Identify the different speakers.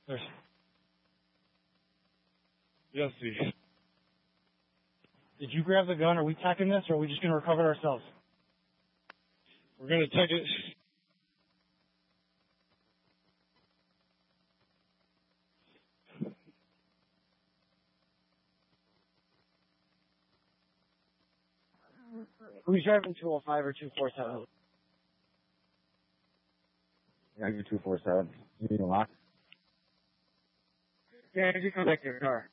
Speaker 1: There's... Yes, Steve. Did you grab the gun? Are we tacking this, or are we just going to recover it ourselves? We're going to take it. Who's driving 205 or 247?
Speaker 2: Yeah, you're 247. You need a lock?
Speaker 1: Yeah, you come back to your car.